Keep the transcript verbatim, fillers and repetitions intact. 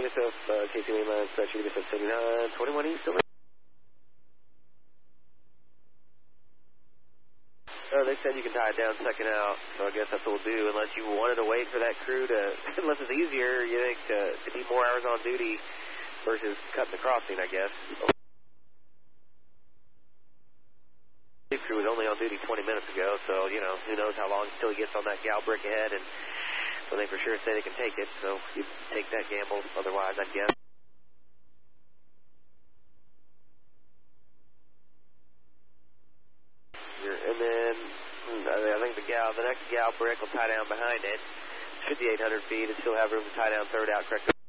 Minnesota, uh, K C mainline, Statue Minnesota seventy-nine, twenty-one East. Over. Uh, they said you can tie it down second out, so I guess that's what we'll do, unless you wanted to wait for that crew to, unless it's easier, you think, to, to be more hours on duty versus cutting the crossing, I guess. The crew was only on duty twenty minutes ago, so, you know, who knows how long until he gets on that gal brick ahead, and so they for sure say they can take it, so you take that gamble otherwise, I guess. And then, I think the gal, the next gal brick will tie down behind it, fifty-eight hundred feet, and still have room to tie down third out correctly.